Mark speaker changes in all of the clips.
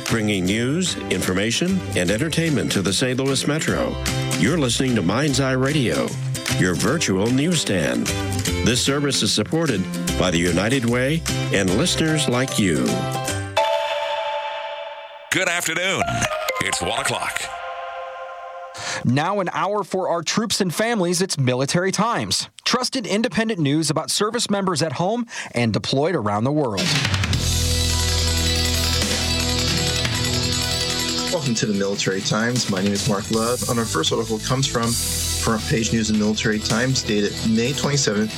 Speaker 1: bringing news, information, and entertainment to the St. Louis Metro. You're listening to Mind's Eye Radio, your virtual newsstand. This service is supported by the United Way and listeners like you.
Speaker 2: Good afternoon. It's 1 o'clock.
Speaker 3: Now an hour for our troops and families, it's Military Times. Trusted independent news about service members at home and deployed around the world.
Speaker 4: Welcome to the Military Times. My name is Mark Love, and our first article comes from Front Page News and Military Times, dated May 27,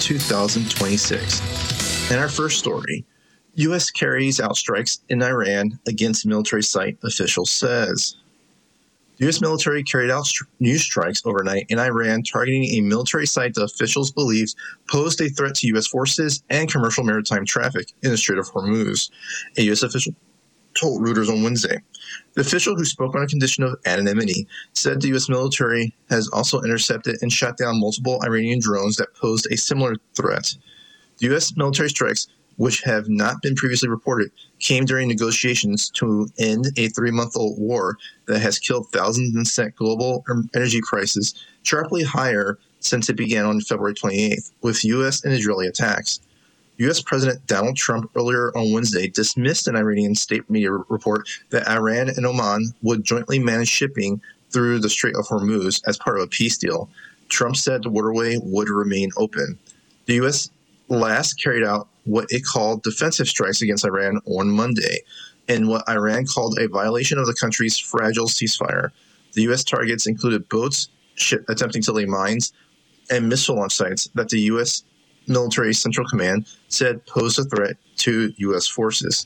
Speaker 4: 2026. And our first story, U.S. carries out strikes in Iran against military site, official says. The U.S. military carried out new strikes overnight in Iran targeting a military site that officials believe posed a threat to U.S. forces and commercial maritime traffic in the Strait of Hormuz, a U.S. official told Reuters on Wednesday. The official, who spoke on a condition of anonymity, said the U.S. military has also intercepted and shot down multiple Iranian drones that posed a similar threat. The U.S. military strikes, which have not been previously reported, came during negotiations to end a 3-month-old war that has killed thousands and sent global energy prices sharply higher since it began on February 28th, with U.S. and Israeli attacks. U.S. President Donald Trump earlier on Wednesday dismissed an Iranian state media report that Iran and Oman would jointly manage shipping through the Strait of Hormuz as part of a peace deal. Trump said the waterway would remain open. The U.S. last carried out what it called defensive strikes against Iran on Monday, in what Iran called a violation of the country's fragile ceasefire. The U.S. targets included boats attempting to lay mines and missile launch sites that the U.S. Military Central Command said posed a threat to U.S. forces.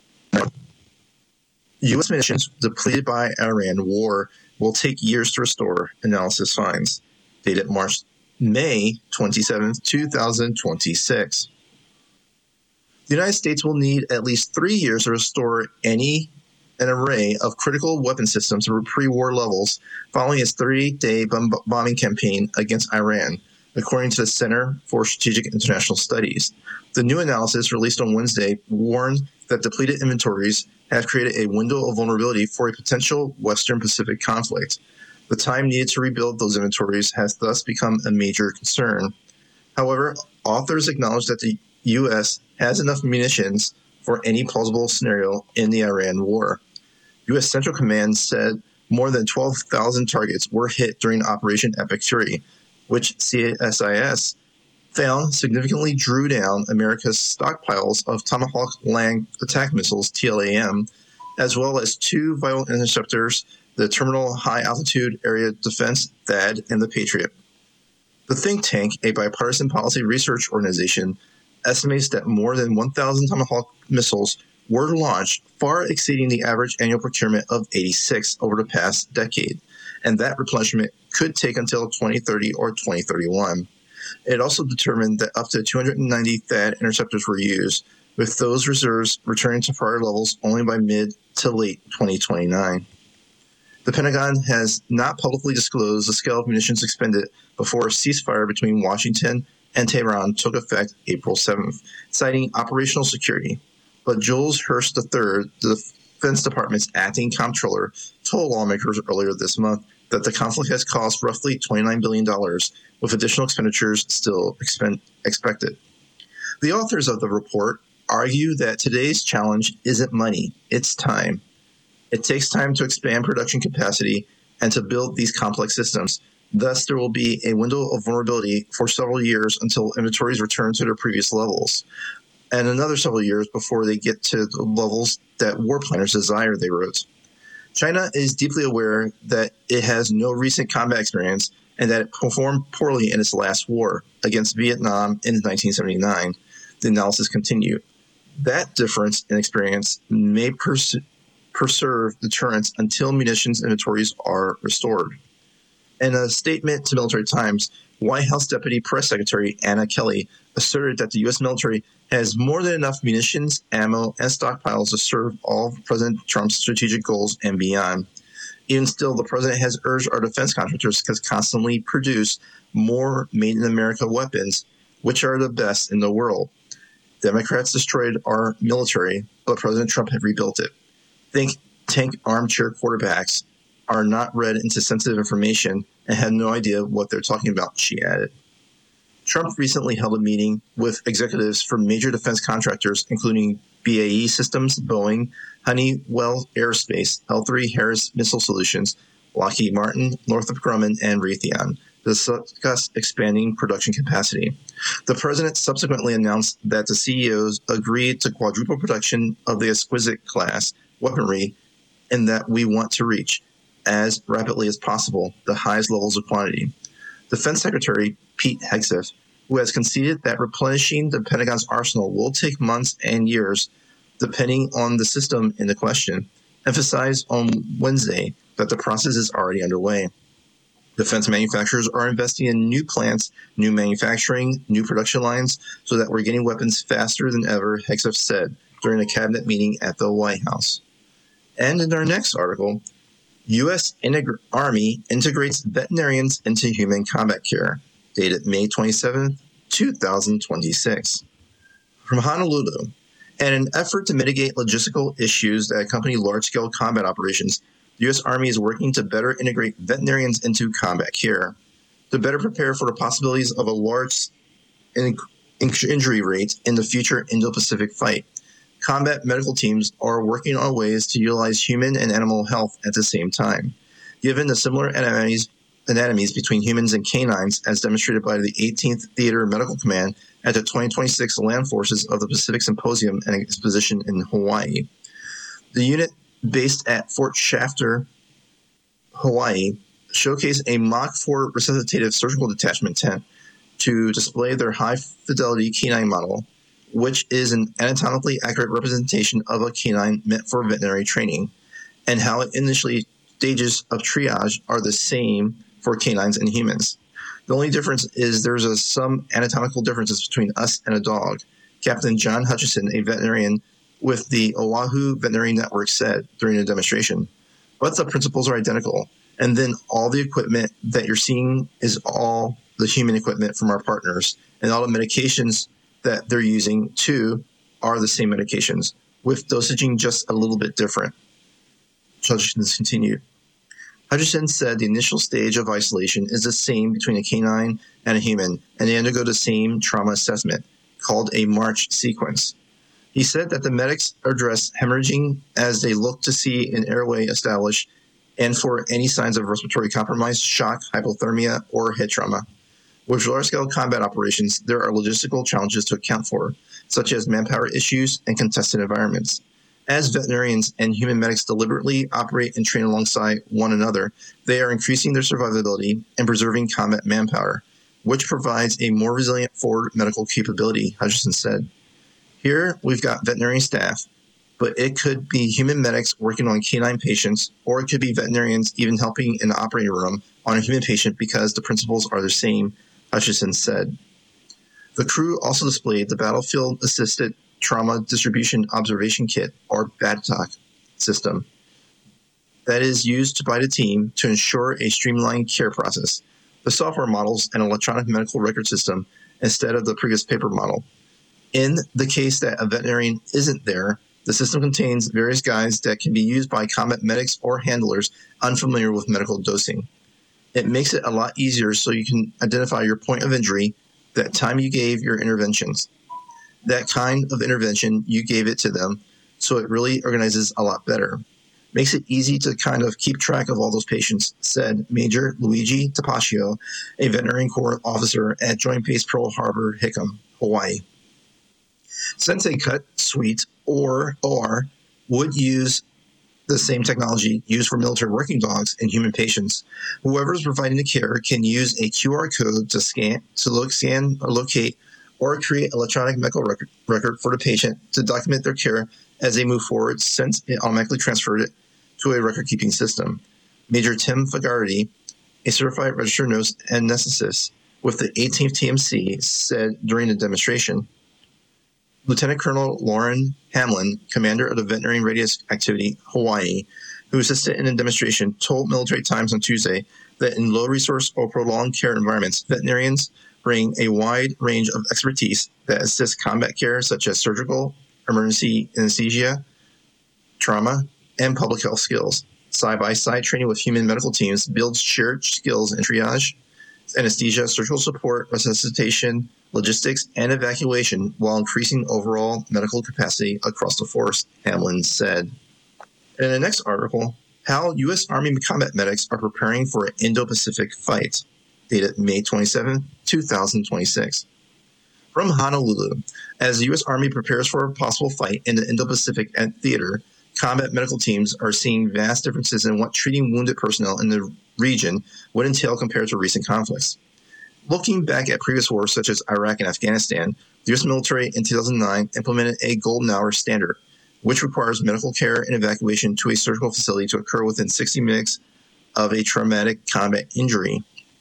Speaker 4: U.S. munitions depleted by Iran war will take years to restore, analysis finds. Dated May 27, 2026. The United States will need at least 3 years to restore an array of critical weapon systems to pre-war levels following its 30-day bombing campaign against Iran, according to the Center for Strategic International Studies. The new analysis released on Wednesday warned that depleted inventories have created a window of vulnerability for a potential Western Pacific conflict. The time needed to rebuild those inventories has thus become a major concern. However, authors acknowledge that the U.S. has enough munitions for any plausible scenario in the Iran war. U.S. Central Command said more than 12,000 targets were hit during Operation Epic Fury, which CSIS found significantly drew down America's stockpiles of Tomahawk Land Attack Missiles, TLAM, as well as 2 vital interceptors, the Terminal High Altitude Area Defense, THAAD, and the Patriot. The think tank, a bipartisan policy research organization, estimates that more than 1,000 Tomahawk missiles were launched, far exceeding the average annual procurement of 86 over the past decade, and that replenishment could take until 2030 or 2031. It also determined that up to 290 THAAD interceptors were used, with those reserves returning to prior levels only by mid to late 2029. The Pentagon has not publicly disclosed the scale of munitions expended before a ceasefire between Washington and Tehran took effect April 7th, citing operational security. But Jules Hurst III, the Defense Department's acting comptroller, told lawmakers earlier this month that the conflict has cost roughly $29 billion, with additional expenditures still expected. The authors of the report argue that today's challenge isn't money, it's time. It takes time to expand production capacity and to build these complex systems. Thus, there will be a window of vulnerability for several years until inventories return to their previous levels, and another several years before they get to the levels that war planners desire, they wrote. China is deeply aware that it has no recent combat experience and that it performed poorly in its last war against Vietnam in 1979. The analysis continued. That difference in experience may preserve deterrence until munitions inventories are restored. In a statement to Military Times, White House Deputy Press Secretary Anna Kelly asserted that the U.S. military has more than enough munitions, ammo, and stockpiles to serve all of President Trump's strategic goals and beyond. Even still, the president has urged our defense contractors to constantly produce more made-in-America weapons, which are the best in the world. Democrats destroyed our military, but President Trump had rebuilt it. Think tank armchair quarterbacks are not read into sensitive information and have no idea what they're talking about, she added. Trump recently held a meeting with executives from major defense contractors, including BAE Systems, Boeing, Honeywell Aerospace, L3 Harris Missile Solutions, Lockheed Martin, Northrop Grumman, and Raytheon to discuss expanding production capacity. The president subsequently announced that the CEOs agreed to quadruple production of the exquisite class weaponry and that we want to reach, as rapidly as possible, the highest levels of quantity. Defense Secretary Pete Hegseth, who has conceded that replenishing the Pentagon's arsenal will take months and years, depending on the system in the question, emphasized on Wednesday that the process is already underway. Defense manufacturers are investing in new plants, new manufacturing, new production lines, so that we're getting weapons faster than ever, Hegseth said during a cabinet meeting at the White House. And in our next article, U.S. Army integrates veterinarians into human combat care, dated May 27, 2026. From Honolulu, in an effort to mitigate logistical issues that accompany large-scale combat operations, the U.S. Army is working to better integrate veterinarians into combat care. To better prepare for the possibilities of a large injury rate in the future Indo-Pacific fight, combat medical teams are working on ways to utilize human and animal health at the same time. Given the similar anatomies between humans and canines, as demonstrated by the 18th Theater Medical Command at the 2026 Land Forces of the Pacific Symposium and Exposition in Hawaii. The unit, based at Fort Shafter, Hawaii, showcased a Mach 4 resuscitative surgical detachment tent to display their high-fidelity canine model, which is an anatomically accurate representation of a canine meant for veterinary training, and how initially stages of triage are the same for canines and humans. The only difference is there's some anatomical differences between us and a dog. Captain John Hutchison, a veterinarian with the Oahu Veterinary Network, said during the demonstration. But the principles are identical, and then all the equipment that you're seeing is all the human equipment from our partners, and all the medications that they're using too are the same medications, with dosaging just a little bit different. Hutchison continued. Hutchison said the initial stage of isolation is the same between a canine and a human, and they undergo the same trauma assessment, called a March sequence. He said that the medics address hemorrhaging as they look to see an airway established and for any signs of respiratory compromise, shock, hypothermia, or head trauma. With large-scale combat operations, there are logistical challenges to account for, such as manpower issues and contested environments. As veterinarians and human medics deliberately operate and train alongside one another, they are increasing their survivability and preserving combat manpower, which provides a more resilient forward medical capability, Hutchison said. Here, we've got veterinary staff, but it could be human medics working on canine patients, or it could be veterinarians even helping in the operating room on a human patient because the principles are the same, Hutchison said. The crew also displayed the Battlefield Assisted Trauma Distribution Observation Kit, or BADTOC, system that is used by the team to ensure a streamlined care process. The software models an electronic medical record system instead of the previous paper model. In the case that a veterinarian isn't there, the system contains various guides that can be used by combat medics or handlers unfamiliar with medical dosing. It makes it a lot easier so you can identify your point of injury, that time you gave your interventions, that kind of intervention you gave it to them, so it really organizes a lot better. Makes it easy to kind of keep track of all those patients, said Major Luigi Tapaccio, a veterinary corps officer at Joint Base Pearl Harbor, Hickam, Hawaii. Sensei Cut Suite, or OR, would use the same technology used for military working dogs and human patients. Whoever is providing the care can use a QR code to scan or locate or create electronic medical record for the patient to document their care as they move forward, since it automatically transferred it to a record-keeping system. Major Tim Fogarty, a certified registered nurse anesthetist with the 18th TMC, said during the demonstration. Lieutenant Colonel Lauren Hamlin, commander of the Veterinary Radius Activity, Hawaii, who assisted in the demonstration, told Military Times on Tuesday that in low-resource or prolonged care environments, veterinarians bring a wide range of expertise that assists combat care such as surgical, emergency anesthesia, trauma, and public health skills. Side-by-side training with human medical teams builds shared skills in triage, anesthesia, surgical support, resuscitation, logistics, and evacuation while increasing overall medical capacity across the force, Hamlin said. In the next article, how U.S. Army combat medics are preparing for an Indo-Pacific fight, dated May 27, 2026. From Honolulu, as the U.S. Army prepares for a possible fight in the Indo-Pacific theater, combat medical teams are seeing vast differences in what treating wounded personnel in the region would entail compared to recent conflicts. Looking back at previous wars such as Iraq and Afghanistan, the U.S. military in 2009 implemented a golden hour standard, which requires medical care and evacuation to a surgical facility to occur within 60 minutes of a traumatic combat injury.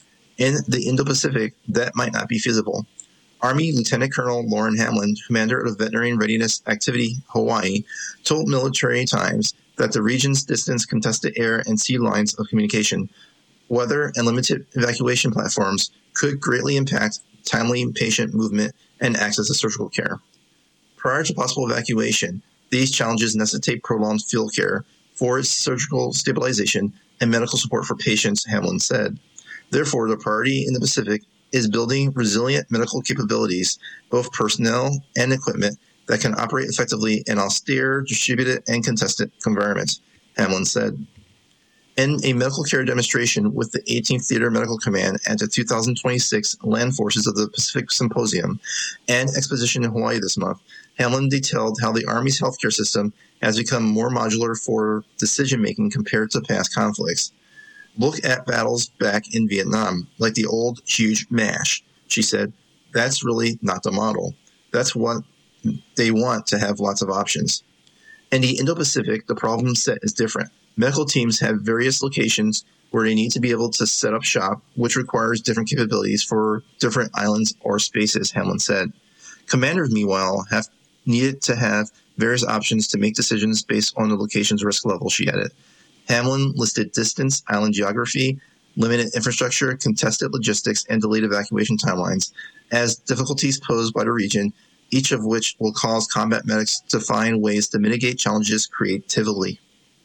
Speaker 4: In the Indo-Pacific, that might not be feasible. Army Lieutenant Colonel Lauren Hamlin, commander of the Veteran Readiness Activity Hawaii, told Military Times that the region's distant contested air and sea lines of communication, weather, and limited evacuation platforms could greatly impact timely patient movement and access to surgical care. Prior to possible evacuation, these challenges necessitate prolonged field care, forced surgical stabilization, and medical support for patients, Hamlin said. Therefore, the priority in the Pacific is building resilient medical capabilities, both personnel and equipment, that can operate effectively in austere, distributed, and contested environments, Hamlin said. In a medical care demonstration with the 18th Theater Medical Command at the 2026 Land Forces of the Pacific Symposium and Exposition in Hawaii this month, Hamlin detailed how the Army's healthcare system has become more modular for decision-making compared to past conflicts. Look at battles back in Vietnam, like the old, huge MASH, she said. That's really not the model. That's what they want, to have lots of options. In the Indo-Pacific, the problem set is different. Medical teams have various locations where they need to be able to set up shop, which requires different capabilities for different islands or spaces, Hamlin said. Commanders, meanwhile, have needed to have various options to make decisions based on the location's risk level, she added. Hamlin listed distance, island geography, limited infrastructure, contested logistics, and delayed evacuation timelines as difficulties posed by the region, each of which will cause combat medics to find ways to mitigate challenges creatively.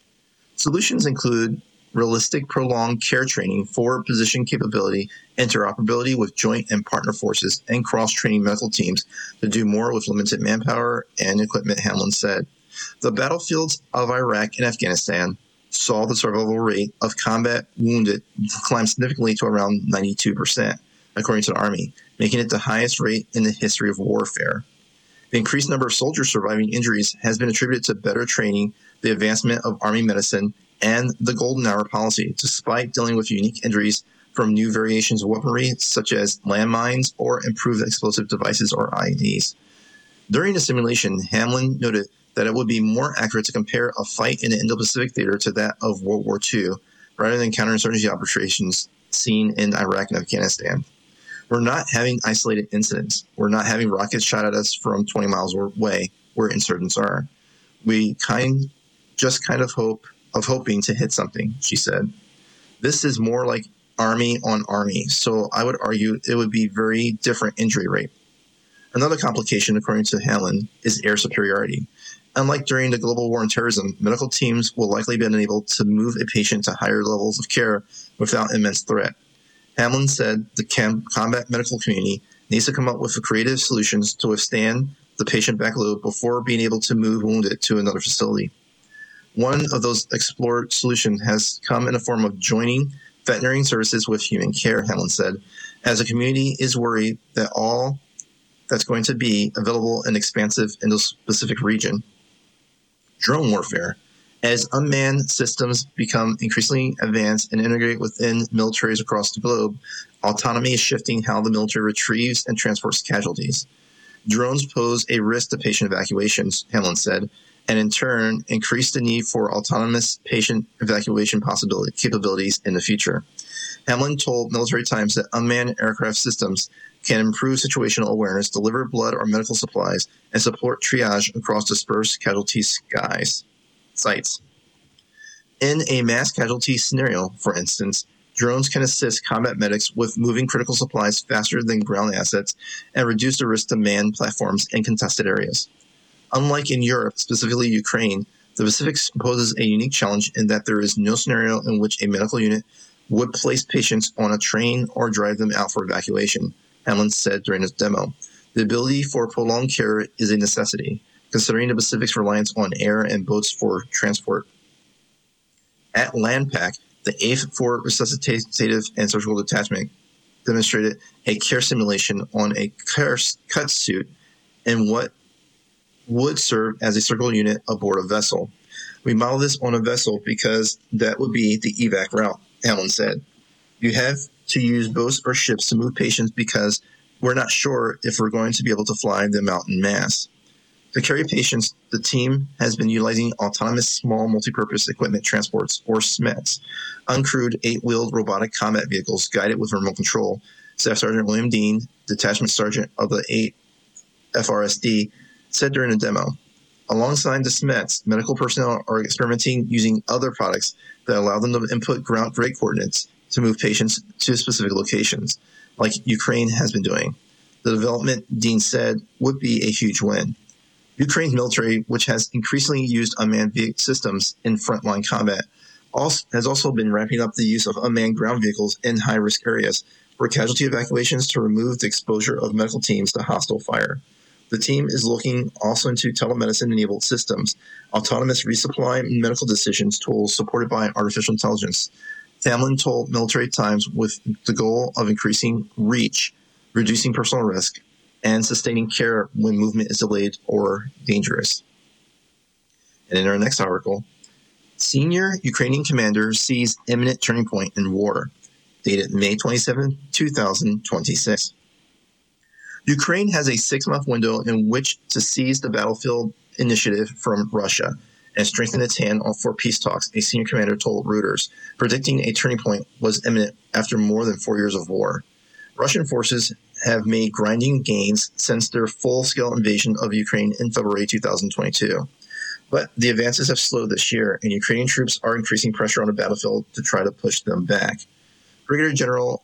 Speaker 4: Solutions include realistic prolonged care training, forward position capability, interoperability with joint and partner forces, and cross-training medical teams to do more with limited manpower and equipment, Hamlin said. The battlefields of Iraq and Afghanistan saw the survival rate of combat wounded climb significantly to around 92%, according to the Army, making it the highest rate in the history of warfare. The increased number of soldiers surviving injuries has been attributed to better training, the advancement of Army medicine, and the Golden Hour policy, despite dealing with unique injuries from new variations of weaponry, such as landmines or improved explosive devices or IEDs. During the simulation, Hamlin noted that it would be more accurate to compare a fight in the Indo-Pacific theater to that of World War II, rather than counterinsurgency operations seen in Iraq and Afghanistan. We're not having isolated incidents. We're not having rockets shot at us from 20 miles away where insurgents are. We hoping to hit something, she said. This is more like Army on Army, so I would argue it would be very different injury rate. Another complication, according to Hamlin, is air superiority. Unlike during the global war on terrorism, medical teams will likely be unable to move a patient to higher levels of care without immense threat. Hamlin said the combat medical community needs to come up with creative solutions to withstand the patient backload before being able to move wounded to another facility. One of those explored solutions has come in the form of joining veterinary services with human care, Hamlin said, as the community is worried that all that's going to be available in expansive Indo-Pacific region. Drone warfare. As unmanned systems become increasingly advanced and integrate within militaries across the globe, autonomy is shifting how the military retrieves and transports casualties. Drones pose a risk to patient evacuations, Hamlin said, and in turn increase the need for autonomous patient evacuation capabilities in the future. Hamlin told Military Times that unmanned aircraft systems can improve situational awareness, deliver blood or medical supplies, and support triage across dispersed casualty sites. In a mass casualty scenario, for instance, drones can assist combat medics with moving critical supplies faster than ground assets and reduce the risk to manned platforms in contested areas. Unlike in Europe, specifically Ukraine, The Pacific poses a unique challenge in that there is no scenario in which a medical unit would place patients on a train or drive them out for evacuation, Hamlin said during his demo. The ability for prolonged care is a necessity, considering the Pacific's reliance on air and boats for transport. At LANPAC, the 8th Fort Resuscitative and Surgical Detachment demonstrated a care simulation on a cut suit in what would serve as a surgical unit aboard a vessel. We model this on a vessel because that would be the evac route, Allen said. You have to use boats or ships to move patients because we're not sure if we're going to be able to fly them out en masse. To carry patients, the team has been utilizing autonomous small multipurpose equipment transports, or SMETs, uncrewed 8-wheeled robotic combat vehicles guided with remote control, Staff Sergeant William Dean, Detachment Sergeant of the 8th FRSD, said during a demo. Alongside the SMETs, medical personnel are experimenting using other products that allow them to input ground break coordinates to move patients to specific locations, like Ukraine has been doing. The development, Dean said, would be a huge win. Ukraine's military, which has increasingly used unmanned systems in frontline combat, has also been ramping up the use of unmanned ground vehicles in high-risk areas for casualty evacuations to remove the exposure of medical teams to hostile fire. The team is looking also into telemedicine-enabled systems, autonomous resupply and medical decisions tools supported by artificial intelligence. Hamlin told Military Times with the goal of increasing reach, reducing personal risk, and sustaining care when movement is delayed or dangerous. And in our next article, senior Ukrainian commander sees imminent turning point in war, dated May 27, 2026. Ukraine has a 6-month window in which to seize the battlefield initiative from Russia and strengthen its hand for peace talks, a senior commander told Reuters, predicting a turning point was imminent after more than 4 years of war. Russian forces have made grinding gains since their full-scale invasion of Ukraine in February 2022. But the advances have slowed this year, and Ukrainian troops are increasing pressure on the battlefield to try to push them back. Brigadier General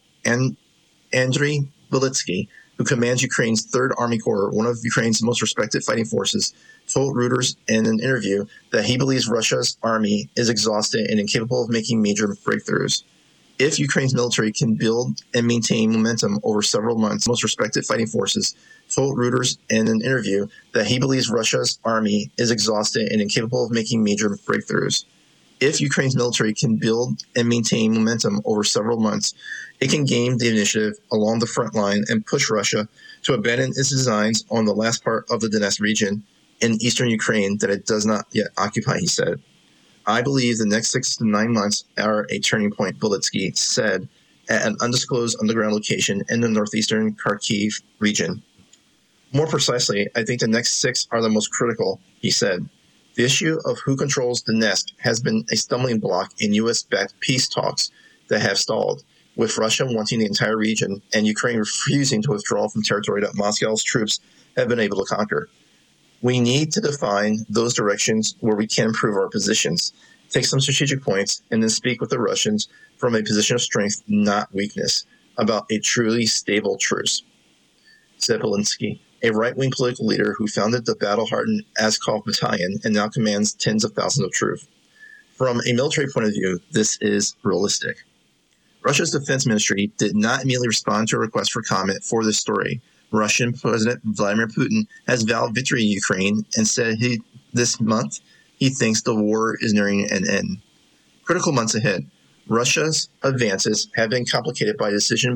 Speaker 4: Andriy Belitsky, who commands Ukraine's 3rd Army Corps, one of Ukraine's most respected fighting forces, told Reuters in an interview that he believes Russia's army is exhausted and incapable of making major breakthroughs. If Ukraine's military can build and maintain momentum over several months, most respected fighting forces told Reuters in an interview that he believes Russia's army is exhausted and incapable of making major breakthroughs. If Ukraine's military can build and maintain momentum over several months, it can gain the initiative along the front line and push Russia to abandon its designs on the last part of the Donetsk region in eastern Ukraine that it does not yet occupy, he said. I believe the next 6 to 9 months are a turning point, Belitsky said at an undisclosed underground location in the northeastern Kharkiv region. More precisely, I think the next 6 are the most critical, he said. The issue of who controls Donetsk has been a stumbling block in U.S.-backed peace talks that have stalled, with Russia wanting the entire region and Ukraine refusing to withdraw from territory that Moscow's troops have been able to conquer. We need to define those directions where we can improve our positions, take some strategic points, and then speak with the Russians from a position of strength, not weakness, about a truly stable truce, said Belitsky, a right-wing political leader who founded the battle-hardened Azov Battalion and now commands tens of thousands of troops. From a military point of view, this is realistic. Russia's defense ministry did not immediately respond to a request for comment for this story. Russian President Vladimir Putin has vowed victory in Ukraine and said this month he thinks the war is nearing an end. Critical months ahead. Russia's advances have been complicated by a decision